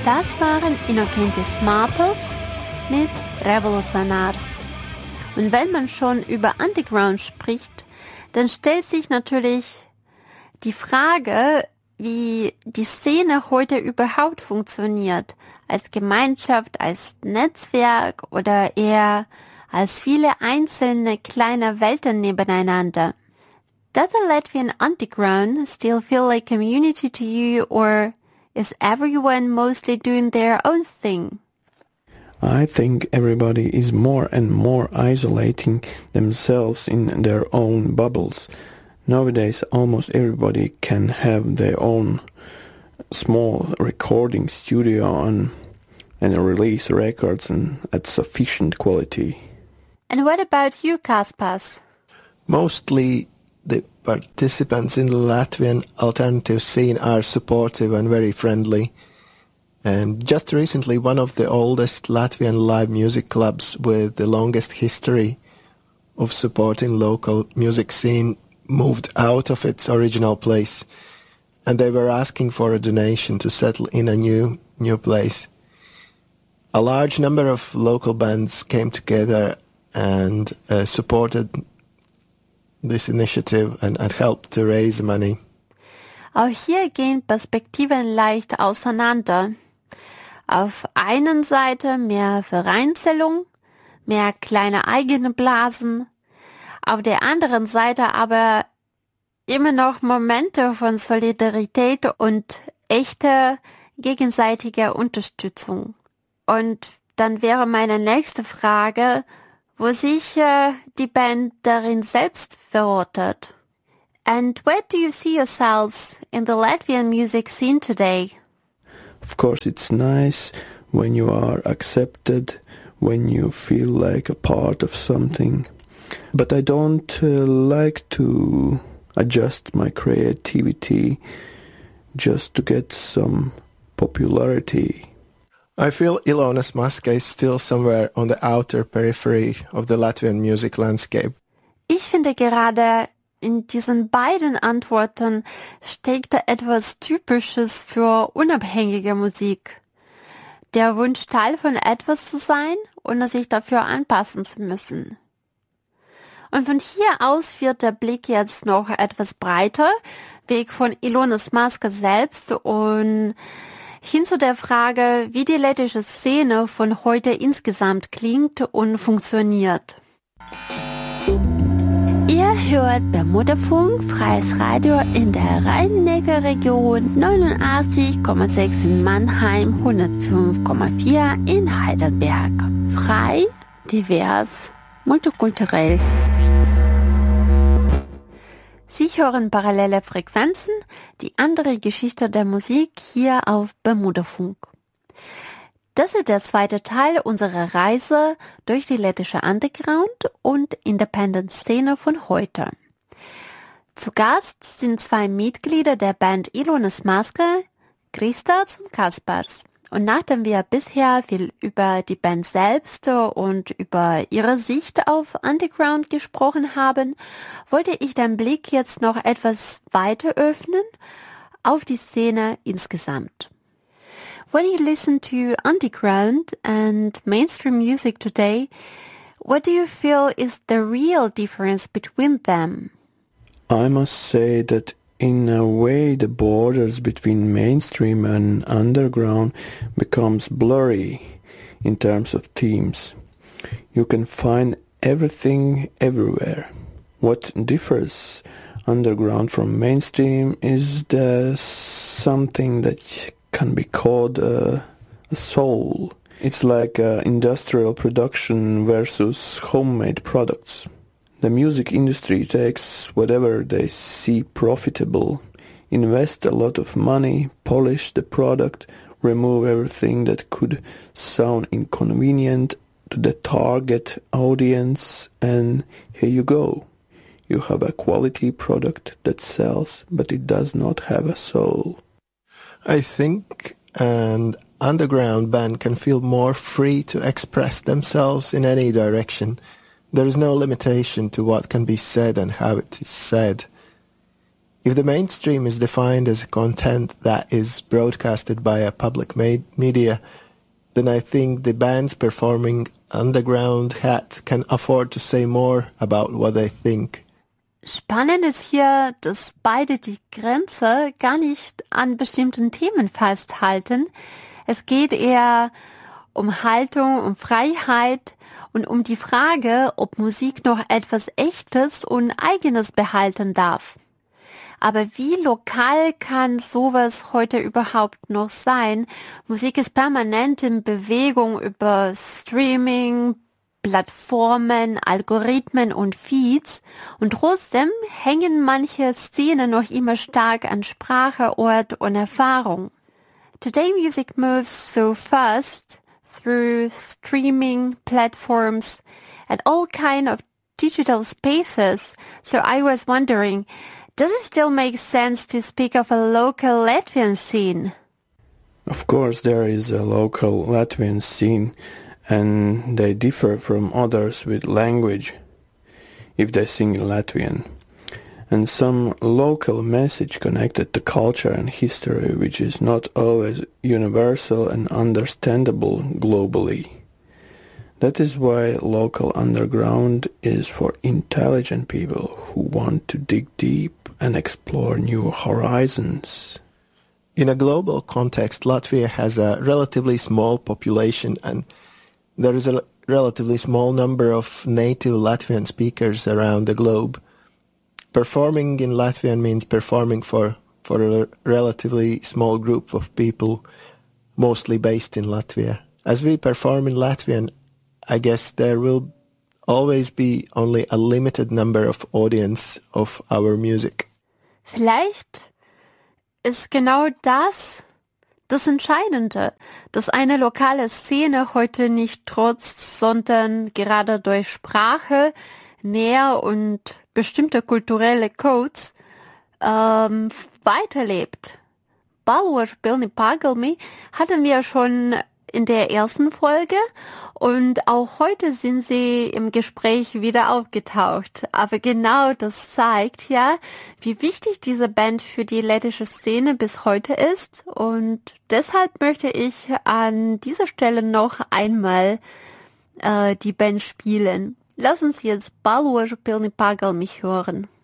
Das waren Innocentis Marpels mit Revolutionars. Und wenn man schon über Underground spricht, dann stellt sich natürlich die Frage, wie die Szene heute überhaupt funktioniert. Als Gemeinschaft, als Netzwerk oder eher als viele einzelne kleine Welten nebeneinander. Does the Latvian underground still feel like community to you, or is everyone mostly doing their own thing? I think everybody is more and more isolating themselves in their own bubbles. Nowadays almost everybody can have their own small recording studio and release records at sufficient quality. And what about you, Kaspars? Mostly the participants in the Latvian alternative scene are supportive and very friendly. And just recently, one of the oldest Latvian live music clubs with the longest history of supporting local music scene moved out of its original place, and they were asking for a donation to settle in a new place. A large number of local bands came together and supported this initiative and helped to raise money. Auch hier gehen Perspektiven leicht auseinander. Auf einer Seite mehr Vereinzelung, mehr kleine eigene Blasen, auf der anderen Seite aber immer noch Momente von Solidarität und echter gegenseitiger Unterstützung. Und dann wäre meine nächste Frage, wo sich die Band darin selbst verortet. And where do you see yourselves in the Latvian music scene today? Of course it's nice when you are accepted, when you feel like a part of something. But I don't like to adjust my creativity just to get some popularity. I feel Ilonas Maska is still somewhere on the outer periphery of the Latvian music landscape. Ich finde gerade in diesen beiden Antworten steckt da etwas Typisches für unabhängige Musik. Der Wunsch, Teil von etwas zu sein, ohne sich dafür anpassen zu müssen. Und von hier aus wird der Blick jetzt noch etwas breiter, weg von Ilonas Maska selbst und hin zu der Frage, wie die lettische Szene von heute insgesamt klingt und funktioniert. Ihr hört Bermudafunk, freies Radio in der Rhein-Neckar-Region, 89,6 in Mannheim, 105,4 in Heidelberg. Frei, divers, multikulturell. Sie hören parallele Frequenzen, die andere Geschichte der Musik hier auf Bermudafunk. Das ist der zweite Teil unserer Reise durch die lettische Underground- und Independent-Szene von heute. Zu Gast sind zwei Mitglieder der Band Ilonas Maska, Kristaps und Kaspars. Und nachdem wir bisher viel über die Band selbst und über ihre Sicht auf Underground gesprochen haben, wollte ich den Blick jetzt noch etwas weiter öffnen auf die Szene insgesamt. When you listen to underground and mainstream music today, what do you feel is the real difference between them? I must say that in a way the borders between mainstream and underground becomes blurry in terms of themes. You can find everything everywhere. What differs underground from mainstream is the something that can be called a soul. It's like industrial production versus homemade products. The music industry takes whatever they see profitable, invest a lot of money, polish the product, remove everything that could sound inconvenient to the target audience, and here you go. You have a quality product that sells, but it does not have a soul. I think an underground band can feel more free to express themselves in any direction. There is no limitation to what can be said and how it is said. If the mainstream is defined as content that is broadcasted by a public media, then I think the bands performing underground can afford to say more about what they think. Spannend ist hier, dass beide die Grenze gar nicht an bestimmten Themen festhalten. Es geht eher um Haltung, um Freiheit und um die Frage, ob Musik noch etwas Echtes und Eigenes behalten darf. Aber wie lokal kann sowas heute überhaupt noch sein? Musik ist permanent in Bewegung über Streaming, Plattformen, Algorithmen und Feeds und trotzdem hängen manche Szenen noch immer stark an Sprache, Ort und Erfahrung. Today music moves so fast through streaming platforms and all kind of digital spaces. So I was wondering, does it still make sense to speak of a local Latvian scene? Of course, there is a local Latvian scene, and they differ from others with language, if they sing in Latvian, and some local message connected to culture and history, which is not always universal and understandable globally. That is why local underground is for intelligent people who want to dig deep and explore new horizons. In a global context, Latvia has a relatively small population and there is a relatively small number of native Latvian speakers around the globe. Performing in Latvian means performing for a relatively small group of people, mostly based in Latvia. As we perform in Latvian, I guess there will always be only a limited number of audience of our music. Vielleicht ist genau das Entscheidende, dass eine lokale Szene heute nicht trotz, sondern gerade durch Sprache, Nähe und bestimmte kulturelle Codes weiterlebt. Balvošu pilni pagalmi hatten wir schon in der ersten Folge und auch heute sind sie im Gespräch wieder aufgetaucht. Aber genau das zeigt ja, wie wichtig diese Band für die lettische Szene bis heute ist und deshalb möchte ich an dieser Stelle noch einmal die Band spielen. Lass uns jetzt Balvošu pilni pagalmi hören.